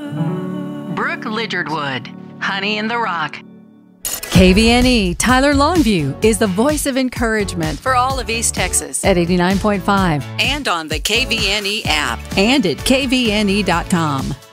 Brooke Lidgardwood, Honey in the Rock. KVNE Tyler Longview is the voice of encouragement For all of East Texas. at 89.5 And on the KVNE app. and at kvne.com.